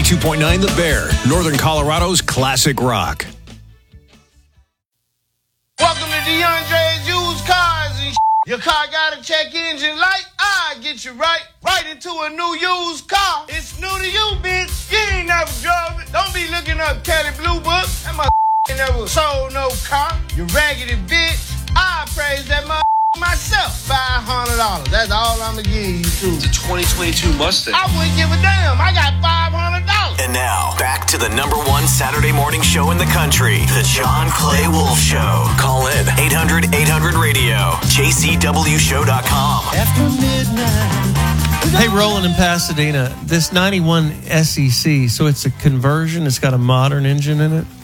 92.9 The Bear, Northern Colorado's classic rock. Welcome to DeAndre's Used Cars and Your car got a check engine light? I get you right into a new used car. It's new to you, bitch. You ain't never drove it. Don't be looking up Kelly Blue Book. That ain't never sold no car. You raggedy bitch. I praise that myself. $500. That's all I'm gonna give you too. It's a 2022 Mustang. I wouldn't give a damn. I got $500. And now, back to the number one Saturday morning show in the country, The John Clay Wolf Show. Call in 800-800-RADIO, jcwshow.com. After midnight. Hey, Roland in Pasadena, this 91 SEC, so it's a conversion, it's got a modern engine in it?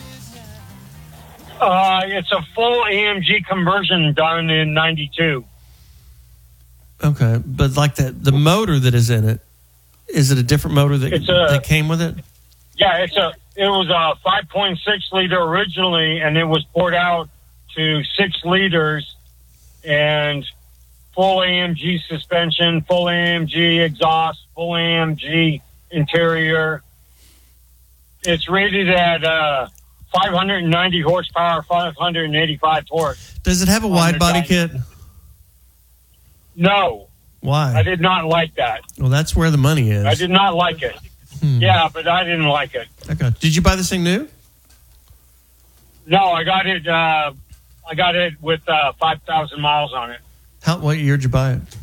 It's a full AMG conversion done in 92. Okay, but like the motor that is in it, is it a different motor that came with it? Yeah, it was a 5.6 liter originally, and it was poured out to 6 liters, and full AMG suspension, full AMG exhaust, full AMG interior. It's rated at 590 horsepower, 585 torque. Does it have a wide body kit? No. Why? I did not like that. Well, that's where the money is. I did not like it. Yeah, but I didn't like it. Okay. Did you buy this thing new? No, I got it. I got it with 5,000 miles on it. What year did you buy it?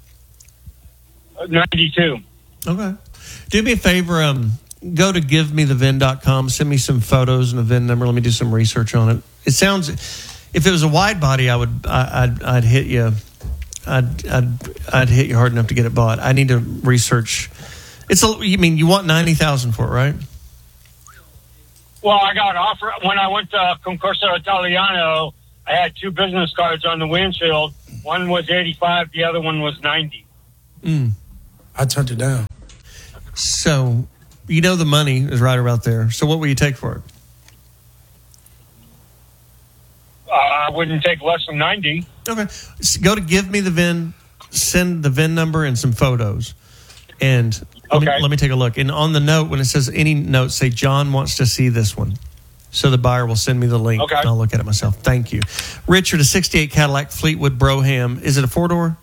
92. Okay. Do me a favor. Go to givemethevin.com. Send me some photos and a VIN number. Let me do some research on it. It sounds, if it was a wide body, I'd hit you. I'd hit you hard enough to get it bought. I need to research. You want $90,000 for it, right? Well, I got offered when I went to Concorso Italiano. I had 2 business cards on the windshield. One was 85, the other one was 90. I turned it down. So, the money is right about there. So what will you take for it? I wouldn't take less than 90. Okay. Go to Give Me the VIN, send the VIN number and some photos. And let me take a look. And on the note, when it says any note, say John wants to see this one. So the buyer will send me the link. Okay. And I'll look at it myself. Thank you. Richard, a 68 Cadillac Fleetwood Brougham. Is it a 4-door?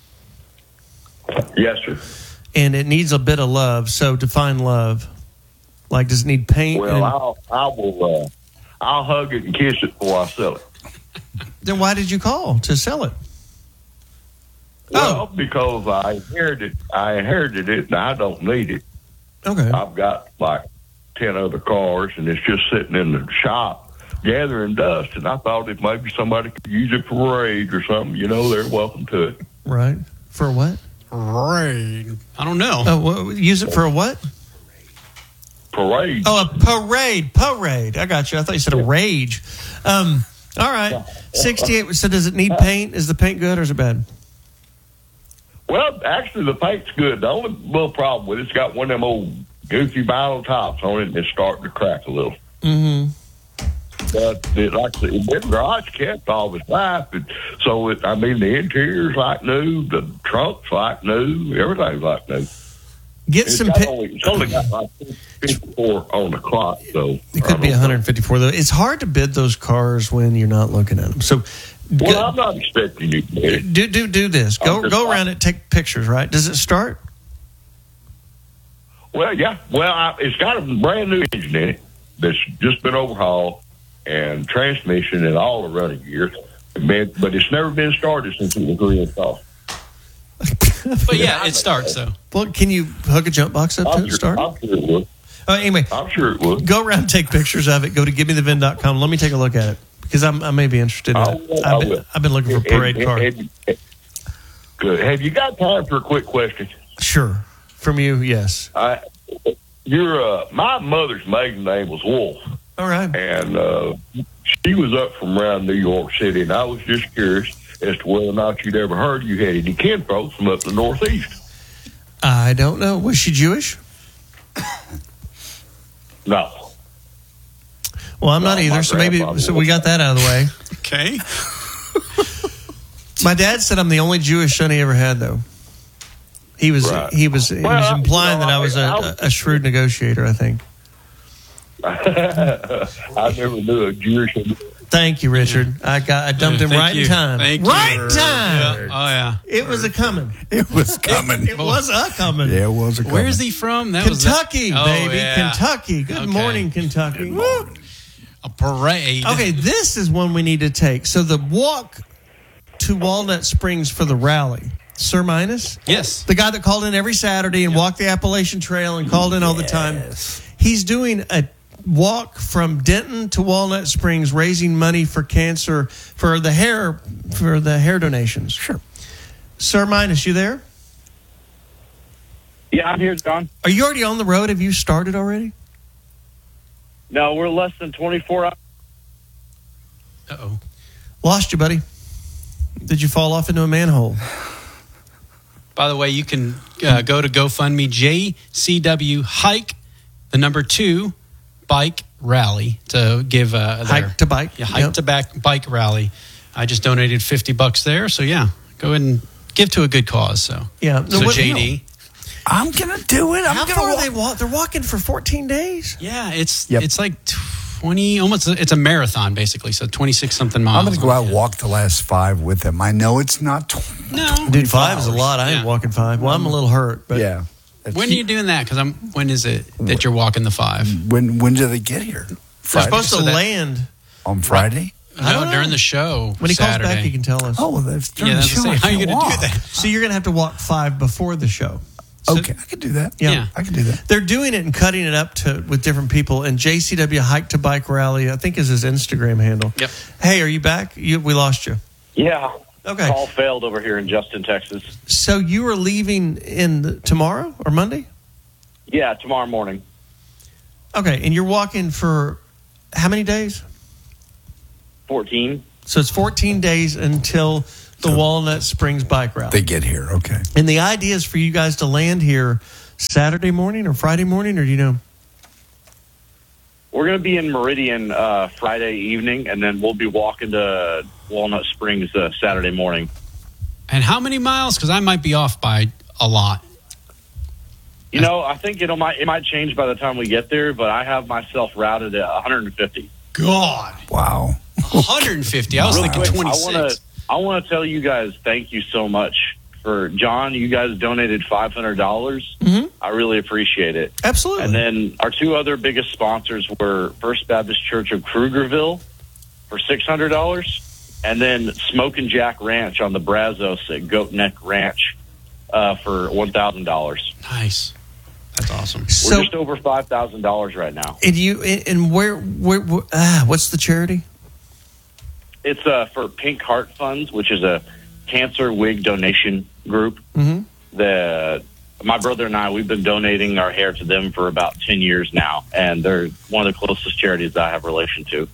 Yes, sir. And it needs a bit of love. So define love. Like, does it need paint? Well, I'll hug it and kiss it before I sell it. Then why did you call to sell it? Well, because I inherited it, and I don't need it. Okay. I've got like 10 other cars, and it's just sitting in the shop gathering dust, and I thought if maybe somebody could use it for parade or something, they're welcome to it. Right. For what? Parade. I don't know. Oh, use it for a what? Parade. Oh, a parade. I got you. I thought you said a rage. All right. 68. So does it need paint? Is the paint good or is it bad? Well, actually, the paint's good. The only little problem with it's got one of them old goofy vinyl tops on it, and it's starting to crack a little. Mm-hmm. But it's been garage kept all its life. So, the interior's like new, the trunk's like new, everything's like new. It's only got like 54 on the clock, so it could be 154 though. It's hard to bid those cars when you're not looking at them. So, I'm not expecting you to bid it. Do this. Go around it, take pictures. Right? Does it start? Well, yeah. Well, it's got a brand new engine in it that's just been overhauled, and transmission and all the running gears. But it's never been started since it was reinstalled. But yeah, it starts though. Well, can you hook a jump box up to start? I'm sure it would. Anyway, I'm sure it would. Go around and take pictures of it. Go to givemethevin.com. Let me take a look at it because I may be interested in it. I've been looking for parade cars. Good. Have you got time for a quick question? Sure. From you, yes. My mother's maiden name was Wolf. All right. And she was up from around New York City, and I was just curious as to whether or not you'd ever heard you had any kinfolk from up the Northeast. I don't know. Was she Jewish? No. Well, I'm not either, so we got that out of the way. Okay. My dad said I'm the only Jewish son he ever had, though. He was Right. he was implying that I was a shrewd negotiator, I think. I never knew a Jewish. Thank you, Richard. I dumped him right in time. Thank you. Right in time. Yeah. Oh yeah. It was a coming. It was coming. It was a coming. Yeah, it was a coming. Where's he from? That Kentucky, was baby. Yeah. Kentucky. Good morning, Kentucky. Woo. A parade. Okay, this is one we need to take. So the walk to Walnut Springs for the rally. Sir Minus? Yes. The guy that called in every Saturday and walked the Appalachian Trail and called in all the time. He's doing a walk from Denton to Walnut Springs, raising money for cancer for the hair donations. Sure. Sir Minus, you there? Yeah, I'm here, John. Are you already on the road? Have you started already? No, we're less than 24 hours. Uh-oh. Lost you, buddy. Did you fall off into a manhole? By the way, you can go to GoFundMe, JCW Hike, the number 2 bike rally to give Hike to bike. Yeah, Hike to bike rally. I just donated $50 there, so yeah, go ahead and give to a good cause. So Yeah. so JD, I'm going to do it. How far are they walk? They're walking for 14 days. yeah, it's like 20, almost. It's a marathon basically, so 26 something miles. I'm going to go out and walk the last 5 with them. I know it's not. No, Dude, 5 is a lot. I ain't Yeah. walking 5. Well, I'm a little hurt, but Yeah. when are you doing that? Because when is it that you're walking the 5? When do they get here? they're Friday? supposed to So that- land. On Friday? I don't No, know. during the show. When he Saturday. calls back, he can tell us. Oh, well, that's during Yeah, the that's show. the same. I How are you can't going to do walk. that? So you're going to have to walk 5 before the show. So- Okay, I can do that. Yeah. I can do that. They're doing it and cutting it up with different people. And JCW Hike to Bike Rally, I think, is his Instagram handle. Yep. Hey, are you back? We lost you. Yeah. Okay. Call failed over here in Justin, Texas. So you are leaving tomorrow or Monday? Yeah, tomorrow morning. Okay, and you're walking for how many days? 14. So it's 14 days until the Walnut Springs Bike Rally. They get here. Okay. And the idea is for you guys to land here Saturday morning or Friday morning, or do you know? We're going to be in Meridian Friday evening, and then we'll be walking to Walnut Springs Saturday morning. And how many miles? Because I might be off by a lot. You know, I think it might change by the time we get there, but I have myself routed at 150. God. Wow. 150. I was Real thinking quick, 26. I want to tell you guys thank you so much for John. You guys donated $500. Mm-hmm. I really appreciate it. Absolutely. And then our 2 other biggest sponsors were First Baptist Church of Krugerville for $600, and then Smoke and Jack Ranch on the Brazos at Goat Neck Ranch for $1,000. Nice. That's awesome. We're just over $5,000 right now. And where what's the charity? It's for Pink Heart Funds, which is a cancer wig donation group. Mm-hmm. My brother and I, we've been donating our hair to them for about 10 years now, and they're one of the closest charities I have relation to.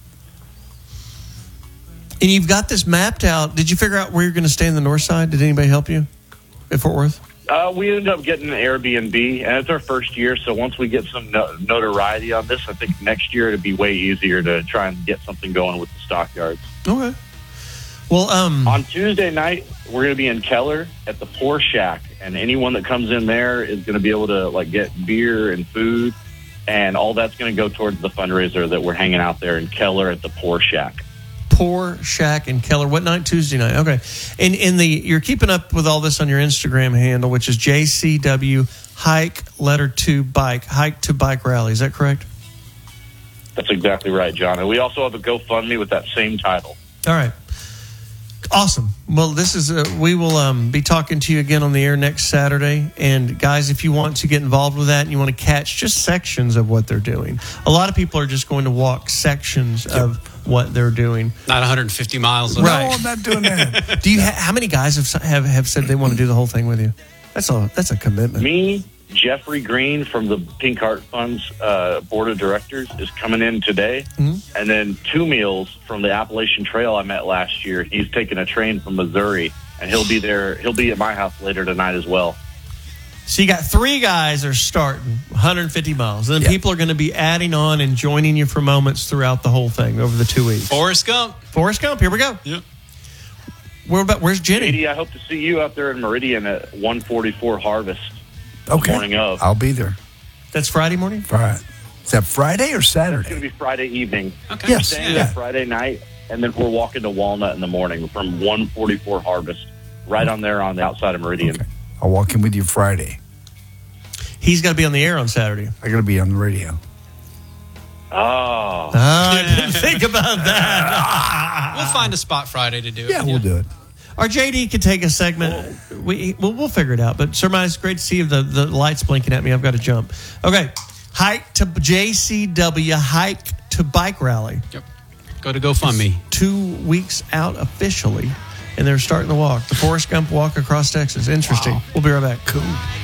And you've got this mapped out. Did you figure out where you're going to stay in the north side? Did anybody help you at Fort Worth? We ended up getting an Airbnb, and it's our first year, so once we get some notoriety on this, I think next year it'll be way easier to try and get something going with the stockyards. Okay. Well, on Tuesday night, we're going to be in Keller at the Poor Shack, and anyone that comes in there is going to be able to get beer and food, and all that's going to go towards the fundraiser that we're hanging out there in Keller at the Poor Shack. Poor Shack in Keller. What night? Tuesday night. Okay. And you're keeping up with all this on your Instagram handle, which is JCW Hike 2 Bike Hike to Bike Rally. Is that correct? That's exactly right, John. And we also have a GoFundMe with that same title. All right. Awesome. Well, this is we will be talking to you again on the air next Saturday. And guys, if you want to get involved with that and you want to catch just sections of what they're doing, a lot of people are just going to walk sections of what they're doing. Not 150 miles. Right. No, I'm not doing that. Do you how many guys have said they want to do the whole thing with you? That's a commitment. Me, Jeffrey Green from the Pink Heart Funds Board of Directors is coming in today. Mm-hmm. And then 2 Meals from the Appalachian Trail I met last year. He's taking a train from Missouri, and he'll be there. He'll be at my house later tonight as well. So you got 3 guys are starting 150 miles. And then people are going to be adding on and joining you for moments throughout the whole thing over the 2 weeks. Forrest Gump. Forrest Gump, here we go. Yep. Where's Jenny? JD, I hope to see you out there in Meridian at 144 Harvest. Okay. Morning of. I'll be there. That's Friday morning? Friday. Is that Friday or It's Saturday? going to be Friday evening. Okay. Yes. Staying Yeah. there Friday night, and then we're walking to Walnut in the morning from 144 Harvest, right on there on the outside of Meridian. Okay. I'll walk in with you Friday. He's got to be on the air on Saturday. I got to be on the radio. Oh. I didn't think about that. We'll find a spot Friday to do it. Yeah, we'll do it. Our JD could take a segment. We'll figure it out. But, Sir Mike, it's great to see you. The light's blinking at me. I've got to jump. Okay. Hike to JCW, hike to bike rally. Yep. Go to GoFundMe. 2 weeks out officially, and they're starting the walk. The Forrest Gump walk across Texas. Interesting. Wow. We'll be right back. Cool.